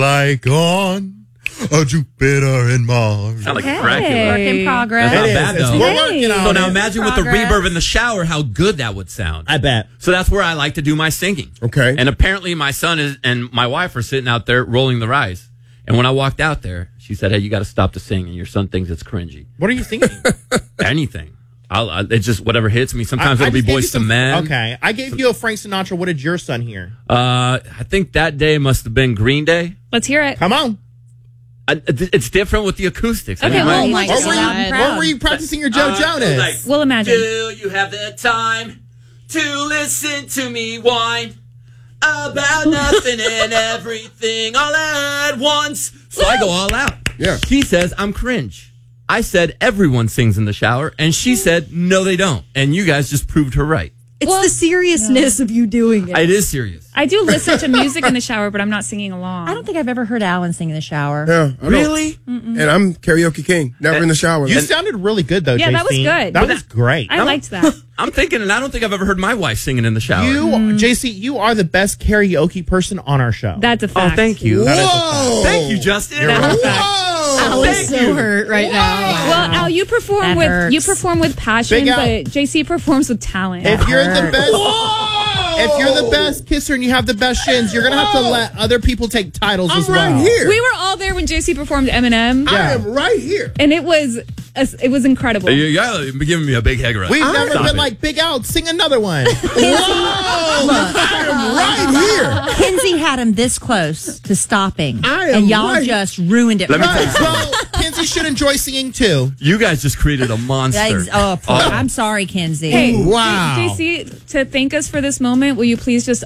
like on a Jupiter and Mars. Sound like Hey. Dracula. Work in progress. That's not It bad, is. though. We're working on So now it. imagine with the Progress. reverb in the shower how good that would sound. I bet. So that's where I like to do my singing. Okay. And apparently my son and my wife are sitting out there rolling their eyes. And when I walked out there, she said, "Hey, you got to stop the singing. Your son thinks it's cringy." What are you thinking? Anything. It's just whatever hits me. Sometimes it'll be just gave you Boyz II Men. Okay. I gave you a Frank Sinatra. What did your son hear? I think that day must have been Green Day. Let's hear it. Come on. It's different with the acoustics. Okay, I mean, well, like- you my just God. loud and Where proud. were you practicing your Joe Jonas? like, We'll imagine. Do you have the time to listen to me whine about nothing and everything all at once? So I go all out. Yeah. She says I'm cringe. I said everyone sings in the shower, and she said no, they don't. And you guys just proved her right. It's the seriousness of you doing it. It is serious. I do listen to music in the shower, but I'm not singing along. I don't think I've ever heard Alan sing in the shower. Yeah, I don't. Really? And I'm karaoke king. Never in the shower. You sounded really good, though, Yeah, JC. that was good. That was great. I liked that. I'm thinking, and I don't think I've ever heard my wife singing in the shower. JC, you are the best karaoke person on our show. That's a Oh, fact. thank you. Whoa! Thank you, Justin. That's a fact. Al is so hurt right now. Well, Al, you perform That with hurts. passion, Big Al. but JC performs with talent. If you're the hurts. best, if you're the best kisser and you have the best shins, you're gonna have to let other people take titles I'm as well. right here. We were all there when JC performed Eminem, I am right here. and it was incredible. You gotta be giving me a big head rush. We've never Stop been it. like Big Al. Sing another one. I am right here. Kinsey had him this close to stopping, I am and y'all right. just ruined it. Let me for tell you us. Well, Kinsey should enjoy singing too. You guys just created a monster. I'm sorry, Kinsey. Hey, Wow. JC, to thank us for this moment, will you please just